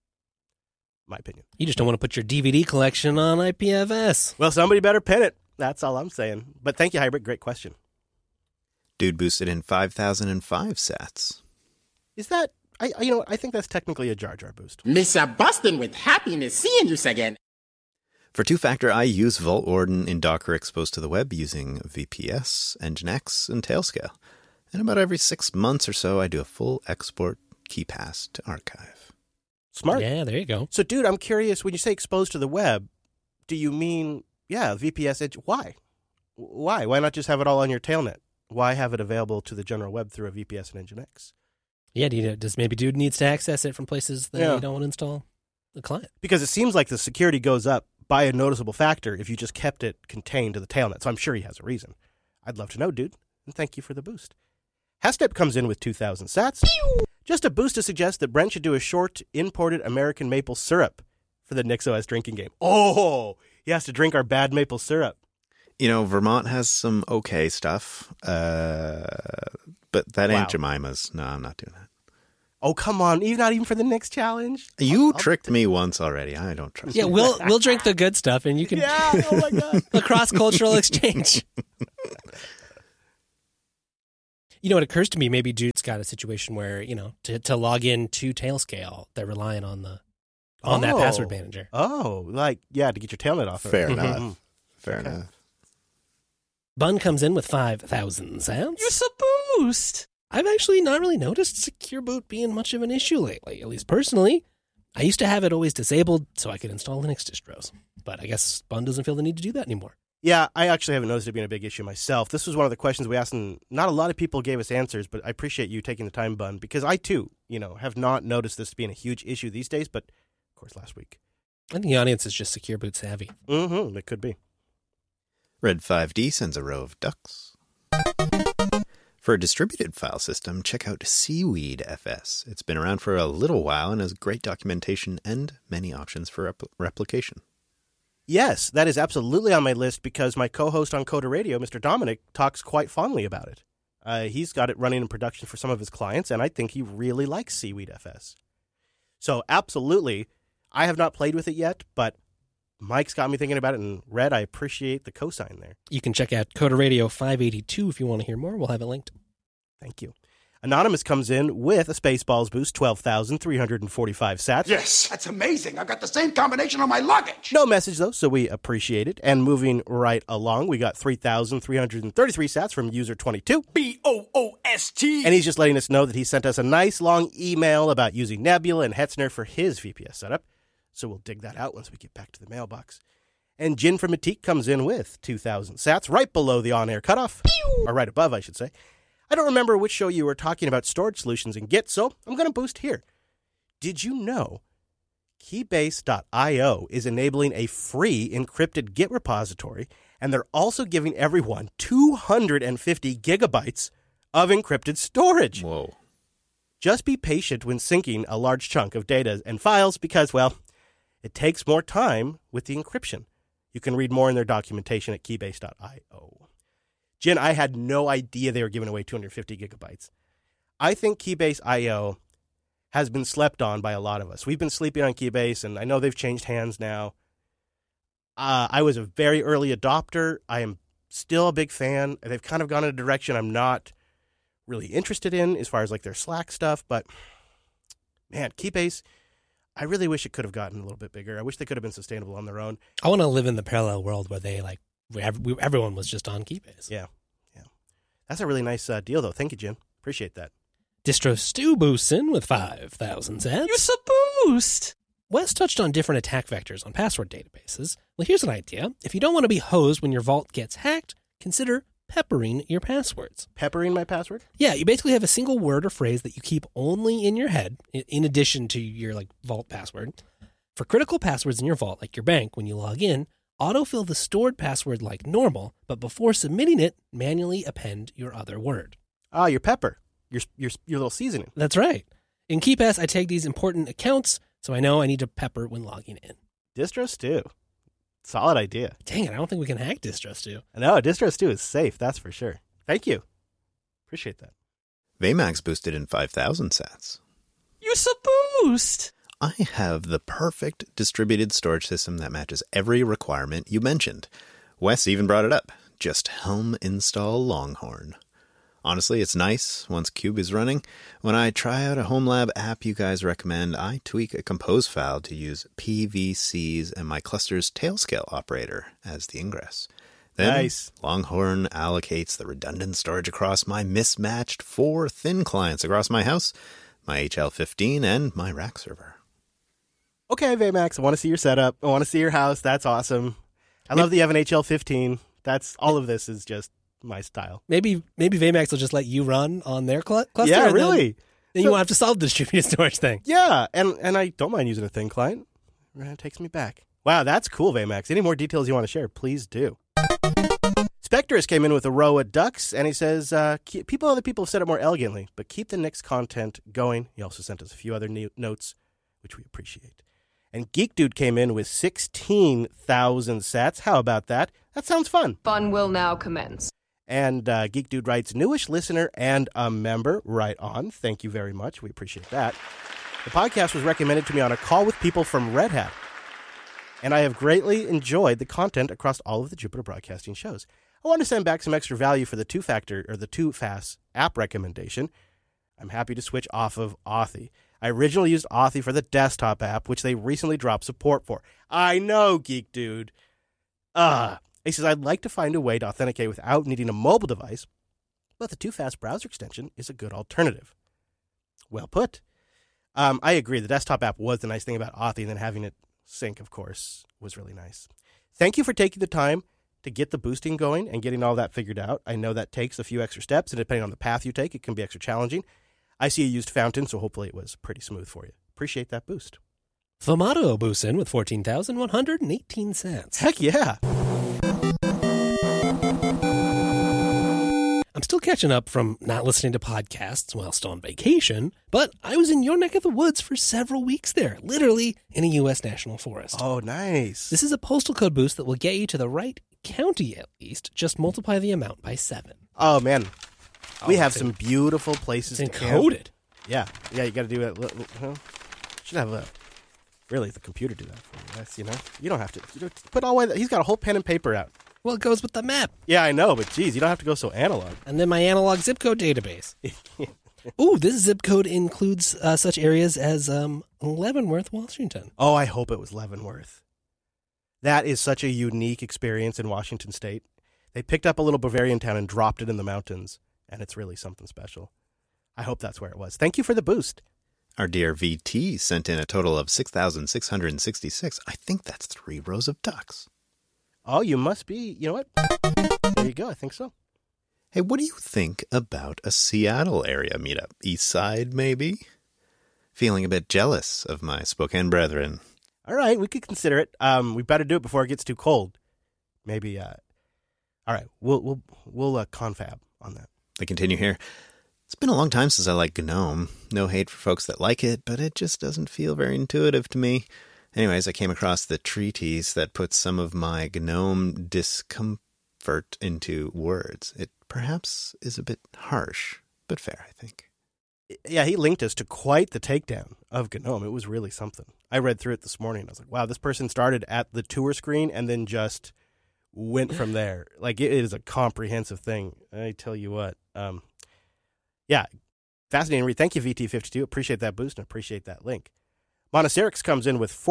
Speaker 6: My opinion.
Speaker 5: You just don't want to put your DVD collection on IPFS.
Speaker 6: Well, somebody better pin it. That's all I'm saying. But thank you, Hybrid. Great question.
Speaker 4: Dude boosted in 5,005 sats.
Speaker 6: Is that... I think that's technically a Jar Jar boost.
Speaker 19: Mr. Boston with happiness seeing you again.
Speaker 4: For two-factor, I use Vault Warden in Docker exposed to the web using VPS, Nginx, and Tailscale. And about every 6 months or so, I do a full export key pass to archive.
Speaker 6: Smart.
Speaker 5: Yeah, there you go.
Speaker 6: So, dude, I'm curious, when you say exposed to the web, do you mean, VPS? Why? Why not just have it all on your tailnet? Why have it available to the general web through a VPS and Nginx?
Speaker 5: Yeah, does maybe dude needs to access it from places that you don't want to install the client?
Speaker 6: Because it seems like the security goes up by a noticeable factor if you just kept it contained to the tailnet. So I'm sure he has a reason. I'd love to know, dude. And thank you for the boost. Hastep comes in with 2,000 sats. Just a boost to suggest that Brent should do a short imported American maple syrup for the NixOS drinking game. Oh, he has to drink our bad maple syrup.
Speaker 4: Vermont has some okay stuff, but that ain't Jemima's. No, I'm not doing that.
Speaker 6: Oh, come on. Not even for the next challenge?
Speaker 4: You tricked me once already. I don't trust you.
Speaker 5: Yeah, we'll drink the good stuff, and you can...
Speaker 6: Yeah, oh my God.
Speaker 5: A cross-cultural exchange. You know, it occurs to me, maybe Jude's got a situation where, to log in to Tailscale, they're relying on that password manager.
Speaker 6: Oh, to get your tailnet off.
Speaker 4: Fair enough. Fair enough.
Speaker 5: Bun comes in with 5,000 cents.
Speaker 18: You're so boost.
Speaker 5: I've actually not really noticed Secure Boot being much of an issue lately, at least personally. I used to have it always disabled so I could install Linux distros, but I guess Bun doesn't feel the need to do that anymore.
Speaker 6: Yeah, I actually haven't noticed it being a big issue myself. This was one of the questions we asked, and not a lot of people gave us answers, but I appreciate you taking the time, Bun, because I, too, have not noticed this being a huge issue these days, but, of course, last week.
Speaker 5: I think the audience is just Secure Boot savvy.
Speaker 6: Mm-hmm, it could be.
Speaker 4: Red 5D sends a row of ducks. For a distributed file system, check out Seaweed FS. It's been around for a little while and has great documentation and many options for replication.
Speaker 6: Yes, that is absolutely on my list because my co-host on Coda Radio, Mr. Dominic, talks quite fondly about it. He's got it running in production for some of his clients, and I think he really likes Seaweed FS. So absolutely, I have not played with it yet, but Mike's got me thinking about it, and Red, I appreciate the cosign there.
Speaker 5: You can check out Coda Radio 582 if you want to hear more. We'll have it linked.
Speaker 6: Thank you. Anonymous comes in with a Spaceballs boost, 12,345 sats.
Speaker 15: Yes, that's amazing. I've got the same combination on my luggage.
Speaker 6: No message, though, so we appreciate it. And moving right along, we got 3,333 sats from user 22.
Speaker 18: BOOST.
Speaker 6: And he's just letting us know that he sent us a nice long email about using Nebula and Hetzner for his VPS setup. So we'll dig that out once we get back to the mailbox. And Jin from Matique comes in with 2,000 sats, right below the on-air cutoff. Pew! Or right above, I should say. I don't remember which show you were talking about storage solutions in Git, so I'm going to boost here. Did you know Keybase.io is enabling a free encrypted Git repository, and they're also giving everyone 250 gigabytes of encrypted storage?
Speaker 4: Whoa.
Speaker 6: Just be patient when syncing a large chunk of data and files because, well, it takes more time with the encryption. You can read more in their documentation at keybase.io. Jen, I had no idea they were giving away 250 gigabytes. I think Keybase.io has been slept on by a lot of us. We've been sleeping on Keybase, and I know they've changed hands now. I was a very early adopter. I am still a big fan. They've kind of gone in a direction I'm not really interested in as far as like their Slack stuff, but man, Keybase, I really wish it could have gotten a little bit bigger. I wish they could have been sustainable on their own.
Speaker 5: I want to live in the parallel world where they everyone was just on Keybase.
Speaker 6: Yeah. That's a really nice deal, though. Thank you, Jim. Appreciate that.
Speaker 5: Distro Stu boosts in with 5,000 cents.
Speaker 18: You're so boost.
Speaker 5: Wes touched on different attack vectors on password databases. Well, here's an idea. If you don't want to be hosed when your vault gets hacked, consider peppering your passwords.
Speaker 6: Peppering my password?
Speaker 5: Yeah, you basically have a single word or phrase that you keep only in your head, in addition to your vault password. For critical passwords in your vault, like your bank, when you log in, autofill the stored password like normal, but before submitting it, manually append your other word.
Speaker 6: Ah, your pepper. Your little seasoning.
Speaker 5: That's right. In KeePass, I take these important accounts, so I know I need to pepper when logging in.
Speaker 6: Distro Stew. Solid idea.
Speaker 5: Dang it, I don't think we can hack Distro Stew.
Speaker 6: No, Distro Stew is safe, that's for sure. Thank you. Appreciate that.
Speaker 4: Vmax boosted in 5,000 sats.
Speaker 18: You're so boost.
Speaker 4: I have the perfect distributed storage system that matches every requirement you mentioned. Wes even brought it up. Just Helm install Longhorn. Honestly, it's nice once Cube is running. When I try out a HomeLab app you guys recommend, I tweak a compose file to use PVCs and my cluster's Tailscale operator as the ingress. Then
Speaker 6: nice.
Speaker 4: Longhorn allocates the redundant storage across my mismatched 4 thin clients across my house, my HL15, and my rack server.
Speaker 6: Okay, Vmax, I want to see your setup. I want to see your house. That's awesome. I love that you have an HL15. That's all of this is just my style.
Speaker 5: Maybe Vmax will just let you run on their cluster.
Speaker 6: Yeah, really.
Speaker 5: Then you won't have to solve the distributed storage thing.
Speaker 6: Yeah, and I don't mind using a thin client. It takes me back. Wow, that's cool, Vmax. Any more details you want to share, please do. Spectrus came in with a row of ducks, and he says, other people have said it more elegantly, but keep the Nix content going. He also sent us a few other notes, which we appreciate. And Geek Dude came in with 16,000 sats. How about that? That sounds fun.
Speaker 16: Fun will now commence.
Speaker 6: And Geek Dude writes, newish listener and a member. Right on. Thank you very much. We appreciate that. The podcast was recommended to me on a call with people from Red Hat, and I have greatly enjoyed the content across all of the Jupiter Broadcasting shows. I want to send back some extra value for the two-factor or the 2FAS app recommendation. I'm happy to switch off of Authy. I originally used Authy for the desktop app, which they recently dropped support for. I know, Geek Dude. He says, I'd like to find a way to authenticate without needing a mobile device, but the 2FAS browser extension is a good alternative. Well put. I agree. The desktop app was the nice thing about Authy, and then having it sync, of course, was really nice. Thank you for taking the time to get the boosting going and getting all that figured out. I know that takes a few extra steps, and depending on the path you take, it can be extra challenging. I see you used Fountain, so hopefully it was pretty smooth for you. Appreciate that boost.
Speaker 5: Famato boosts in with 14,118 cents.
Speaker 6: Heck yeah.
Speaker 5: I'm still catching up from not listening to podcasts while still on vacation, but I was in your neck of the woods for several weeks there, literally in a U.S. national forest.
Speaker 6: Oh, nice.
Speaker 5: This is a postal code boost that will get you to the right county at least. Just multiply the amount by 7.
Speaker 6: Oh, man. We have some beautiful places to camp.
Speaker 5: Encoded.
Speaker 6: Yeah, you got to do it. Should have really the computer do that for you. That's, you don't have to put all the way. He's got a whole pen and paper out.
Speaker 5: Well, it goes with the map.
Speaker 6: Yeah, I know, but geez, you don't have to go so analog.
Speaker 5: And then my analog zip code database. Ooh, this zip code includes such areas as Leavenworth, Washington.
Speaker 6: Oh, I hope it was Leavenworth. That is such a unique experience in Washington State. They picked up a little Bavarian town and dropped it in the mountains, and it's really something special. I hope that's where it was. Thank you for the boost.
Speaker 4: Our dear VT sent in a total of 6,666. I think that's 3 rows of ducks.
Speaker 6: Oh, you must be. You know what? There you go. I think so.
Speaker 4: Hey, what do you think about a Seattle area meetup? East Side, maybe? Feeling a bit jealous of my Spokane brethren.
Speaker 6: All right, we could consider it. We better do it before it gets too cold. Maybe. All right, we'll confab on that.
Speaker 4: I continue here. It's been a long time since I liked GNOME. No hate for folks that like it, but it just doesn't feel very intuitive to me. Anyways, I came across the treatise that puts some of my GNOME discomfort into words. It perhaps is a bit harsh, but fair, I think.
Speaker 6: Yeah, he linked us to quite the takedown of GNOME. It was really something. I read through it this morning. I was like, wow, this person started at the tour screen and then just went from there. Like, it is a comprehensive thing. I tell you what. Yeah, fascinating read. Thank you, VT52. Appreciate that boost and appreciate that link. Monocerix comes in with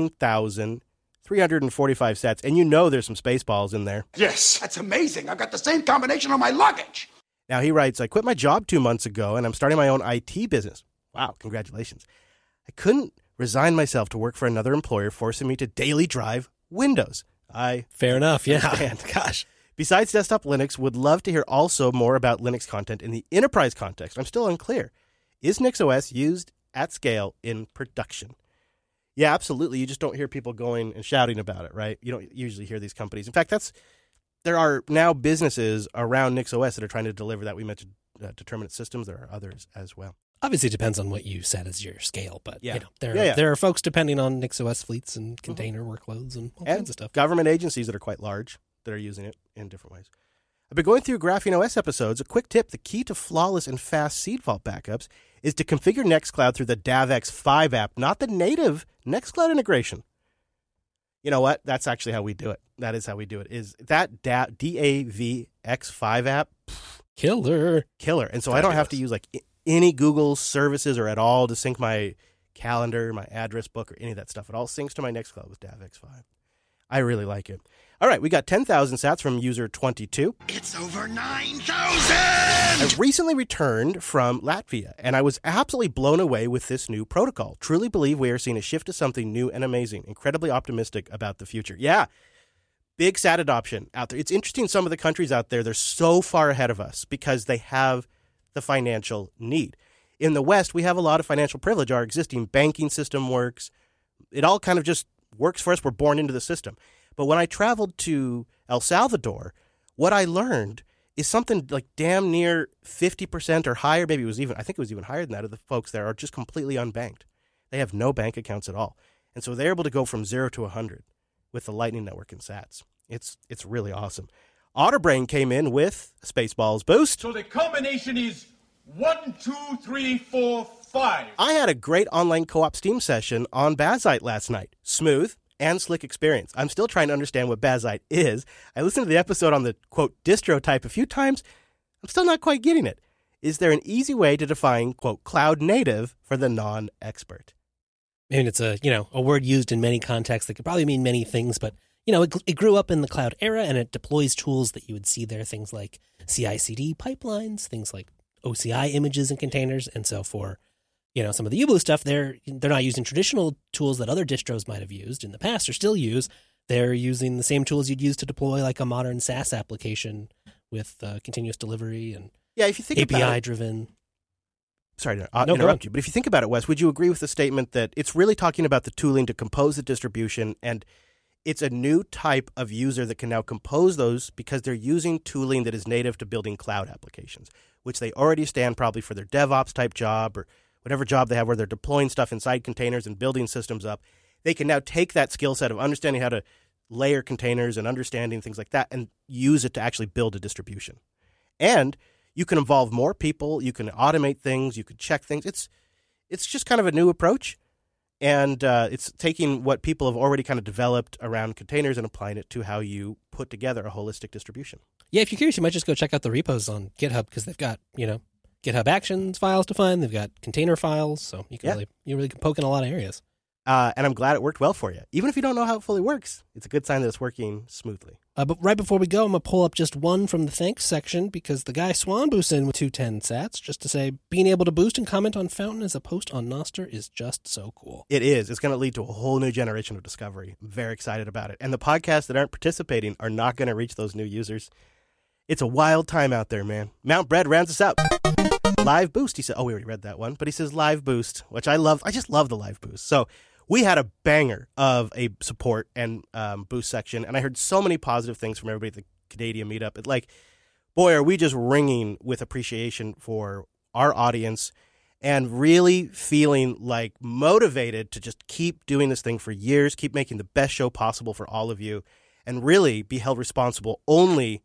Speaker 6: 14,345 sets, and there's some Spaceballs in there.
Speaker 15: Yes, that's amazing. I've got the same combination on my luggage.
Speaker 6: Now he writes, I quit my job 2 months ago, and I'm starting my own IT business. Wow, congratulations. I couldn't resign myself to work for another employer, forcing me to daily drive Windows.
Speaker 5: Fair enough, yeah.
Speaker 6: Understand. Gosh. Besides desktop Linux, would love to hear also more about Linux content in the enterprise context. I'm still unclear. Is NixOS used at scale in production? Yeah, absolutely. You just don't hear people going and shouting about it, right? You don't usually hear these companies. In fact, there are now businesses around NixOS that are trying to deliver that. We mentioned Determinate Systems. There are others as well.
Speaker 5: Obviously, it depends on what you set as your scale, but
Speaker 6: yeah.
Speaker 5: There are folks depending on NixOS fleets and container workloads and all kinds of stuff.
Speaker 6: Government agencies that are quite large that are using it in different ways. I've been going through Graphene OS episodes. A quick tip, the key to flawless and fast seed vault backups is to configure Nextcloud through the DAVX5 app, not the native Nextcloud integration. You know what? That's actually how we do it. That is how we do it. Is that DAVX5 app?
Speaker 5: Killer.
Speaker 6: And so I don't have to use like any Google services or at all to sync my calendar, my address book, or any of that stuff. It all syncs to my Nextcloud with DAVX5. I really like it. All right, we got 10,000 sats from user 22.
Speaker 15: It's over 9,000!
Speaker 6: I recently returned from Latvia, and I was absolutely blown away with this new protocol. Truly believe we are seeing a shift to something new and amazing. Incredibly optimistic about the future. Yeah, big SAT adoption out there. It's interesting, some of the countries out there, they're so far ahead of us because they have the financial need. In the West, we have a lot of financial privilege. Our existing banking system works. It all kind of just works for us. We're born into the system. But when I traveled to El Salvador, what I learned is something like damn near 50% or higher. Maybe I think it was even higher than that, of the folks there are just completely unbanked. They have no bank accounts at all. And so they're able to go from 0 to 100 with the Lightning Network and sats. It's really awesome. Otterbrain came in with Spaceballs Boost.
Speaker 15: So the combination is 1, 2, 3, 4, 5.
Speaker 6: I had a great online co-op Steam session on Bazite last night. Smooth and slick experience. I'm still trying to understand what Bazite is. I listened to the episode on the, quote, distro type a few times. I'm still not quite getting it. Is there an easy way to define, quote, cloud native for the non-expert?
Speaker 5: I mean, it's a word used in many contexts that could probably mean many things, but, it grew up in the cloud era and it deploys tools that you would see there, things like CI/CD pipelines, things like OCI images and containers. And so for, some of the U-Blue stuff, they're not using traditional tools that other distros might have used in the past or still use. They're using the same tools you'd use to deploy like a modern SaaS application with continuous delivery and
Speaker 6: if you think
Speaker 5: API-driven.
Speaker 6: Sorry to interrupt you, but if you think about it, Wes, would you agree with the statement that it's really talking about the tooling to compose the distribution, and it's a new type of user that can now compose those because they're using tooling that is native to building cloud applications, which they already stand probably for their DevOps type job or whatever job they have where they're deploying stuff inside containers and building systems up. They can now take that skill set of understanding how to layer containers and understanding things like that and use it to actually build a distribution. And you can involve more people, you can automate things, you can check things. It's just kind of a new approach. And it's taking what people have already kind of developed around containers and applying it to how you put together a holistic distribution.
Speaker 5: Yeah, if you're curious, you might just go check out the repos on GitHub because they've got, GitHub Actions files to find. They've got container files, so you can really can poke in a lot of areas.
Speaker 6: And I'm glad it worked well for you. Even if you don't know how it fully works, it's a good sign that it's working smoothly.
Speaker 5: But right before we go, I'm going to pull up just one from the thanks section because the guy Swan boosts in with 210 sats just to say being able to boost and comment on Fountain as a post on Nostr is just so cool.
Speaker 6: It is. It's going to lead to a whole new generation of discovery. I'm very excited about it. And the podcasts that aren't participating are not going to reach those new users. It's a wild time out there, man. Mount Bread rounds us out. Live boost, he said. Oh, we already read that one. But he says live boost, which I love. I just love the live boost. So we had a banger of a support and boost section, and I heard so many positive things from everybody at the Canadian meetup. Boy, are we just ringing with appreciation for our audience and really feeling motivated to just keep doing this thing for years, keep making the best show possible for all of you, and really be held responsible only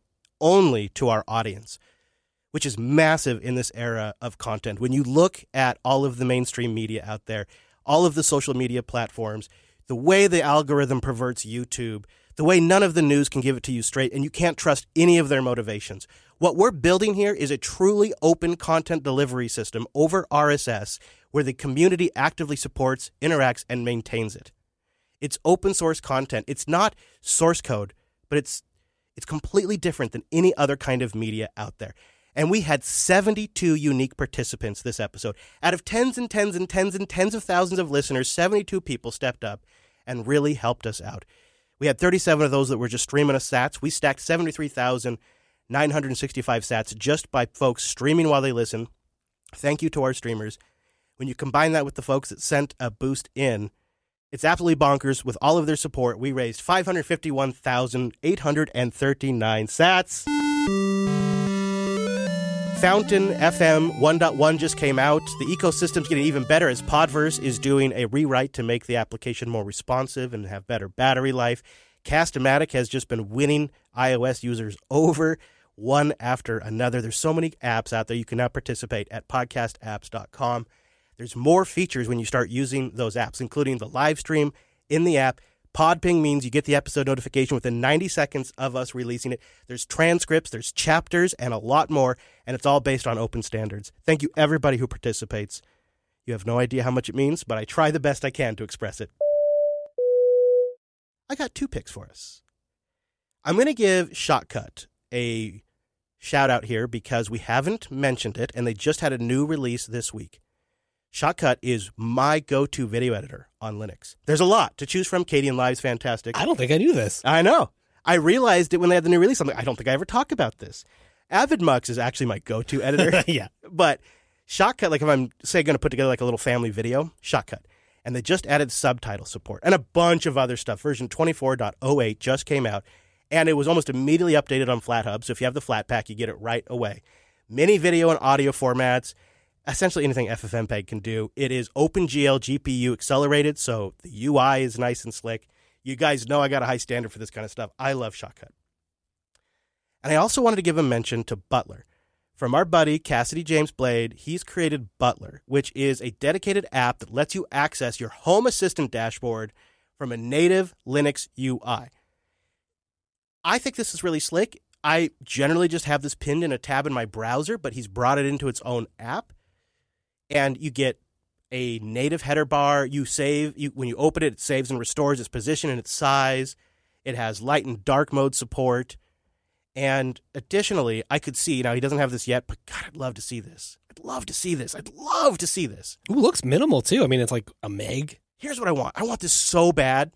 Speaker 6: to our audience, which is massive in this era of content. When you look at all of the mainstream media out there, all of the social media platforms, the way the algorithm perverts YouTube, the way none of the news can give it to you straight, and you can't trust any of their motivations. What we're building here is a truly open content delivery system over RSS where the community actively supports, interacts, and maintains it. It's open source content. It's not source code, but it's completely different than any other kind of media out there. And we had 72 unique participants this episode. Out of tens and tens and tens and tens of thousands of listeners, 72 people stepped up and really helped us out. We had 37 of those that were just streaming us sats. We stacked 73,965 sats just by folks streaming while they listen. Thank you to our streamers. When you combine that with the folks that sent a boost in, it's absolutely bonkers. With all of their support, we raised 551,839 sats. Fountain FM 1.1 just came out. The ecosystem's getting even better as Podverse is doing a rewrite to make the application more responsive and have better battery life. Cast-O-Matic has just been winning iOS users over one after another. There's so many apps out there. You can now participate at podcastapps.com. There's more features when you start using those apps, including the live stream in the app. Podping means you get the episode notification within 90 seconds of us releasing it. There's transcripts, there's chapters, and a lot more, and it's all based on open standards. Thank you, everybody who participates. You have no idea how much it means, but I try the best I can to express it. I got 2 picks for us. I'm going to give Shotcut a shout-out here because we haven't mentioned it, and they just had a new release this week. Shotcut is my go-to video editor on Linux. There's a lot to choose from. Kdenlive's fantastic.
Speaker 5: I don't think I knew this.
Speaker 6: I know. I realized it when they had the new release. I'm like, I don't think I ever talk about this. AvidMux is actually my go-to editor.
Speaker 5: Yeah.
Speaker 6: But Shotcut, if I'm, say, going to put together a little family video, Shotcut. And they just added subtitle support and a bunch of other stuff. Version 24.08 just came out, and it was almost immediately updated on FlatHub. So if you have the Flatpak, you get it right away. Many video and audio formats. Essentially anything FFmpeg can do. It is OpenGL GPU accelerated, so the UI is nice and slick. You guys know I got a high standard for this kind of stuff. I love Shotcut. And I also wanted to give a mention to Butler. From our buddy, Cassidy James Blade, he's created Butler, which is a dedicated app that lets you access your Home Assistant dashboard from a native Linux UI. I think this is really slick. I generally just have this pinned in a tab in my browser, but he's brought it into its own app. And you get a native header bar. When you open it, it saves and restores its position and its size. It has light and dark mode support. And additionally, I could see, now he doesn't have this yet, but God, I'd love to see this. I'd love to see this.
Speaker 5: Ooh, looks minimal too. I mean, it's like a meg.
Speaker 6: Here's what I want. I want this so bad.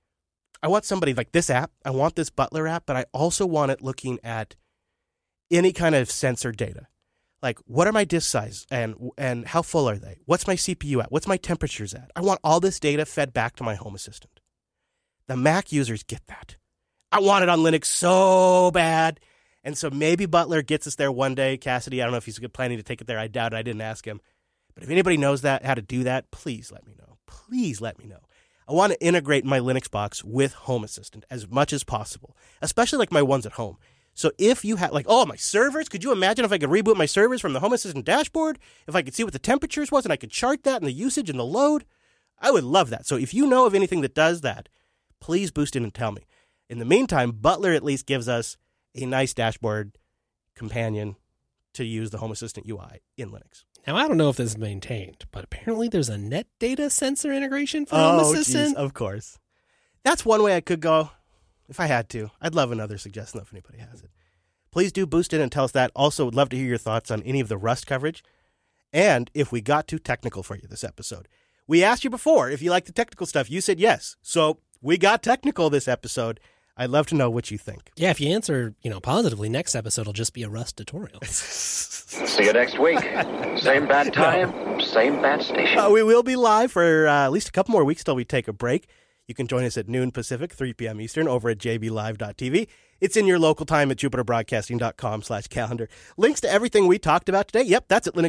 Speaker 6: I want somebody like this app. I want this Butler app, but I also want it looking at any kind of sensor data. Like, what are my disk size and how full are they? What's my CPU at? What's my temperatures at? I want all this data fed back to my Home Assistant. The Mac users get that. I want it on Linux so bad. And so maybe Butler gets us there one day. Cassidy, I don't know if he's planning to take it there. I doubt it. I didn't ask him. But if anybody knows how to do that, please let me know. Please let me know. I want to integrate my Linux box with Home Assistant as much as possible, especially like my ones at home. So if you have, like, my servers, could you imagine if I could reboot my servers from the Home Assistant dashboard? If I could see what the temperatures was and I could chart that and the usage and the load? I would love that. So if you know of anything that does that, please boost in and tell me. In the meantime, Butler at least gives us a nice dashboard companion to use the Home Assistant UI in Linux.
Speaker 5: Now, I don't know if this is maintained, but apparently there's a net data sensor integration for Home Assistant.
Speaker 6: Geez, of course. That's one way I could go if I had to. I'd love another suggestion if anybody has it. Please do boost in and tell us that. Also, would love to hear your thoughts on any of the Rust coverage. And if we got too technical for you this episode. We asked you before if you like the technical stuff. You said yes. So we got technical this episode. I'd love to know what you think.
Speaker 5: Yeah, if you answer, positively, next episode will just be a Rust tutorial.
Speaker 20: See you next week. Same bad time, same bad station.
Speaker 6: We will be live for at least a couple more weeks till we take a break. You can join us at noon Pacific, 3 p.m. Eastern over at jblive.tv. It's in your local time at jupiterbroadcasting.com/calendar. Links to everything we talked about today, yep, that's at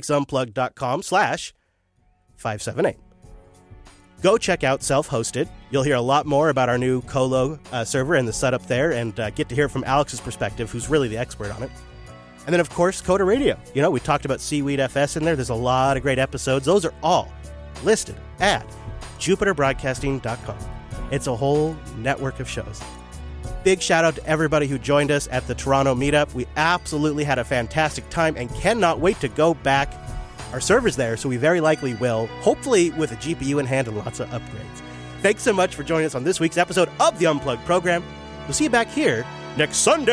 Speaker 6: linuxunplugged.com/578. Go check out Self-Hosted. You'll hear a lot more about our new Colo server and the setup there, and get to hear from Alex's perspective, who's really the expert on it. And then, of course, Coda Radio. We talked about Seaweed FS in there. There's a lot of great episodes. Those are all listed at jupiterbroadcasting.com. It's a whole network of shows. Big shout out to everybody who joined us at the Toronto meetup. We absolutely had a fantastic time and cannot wait to go back. Our server's there, so we very likely will, hopefully with a GPU in hand and lots of upgrades. Thanks so much for joining us on this week's episode of the Unplugged program. We'll see you back here next Sunday.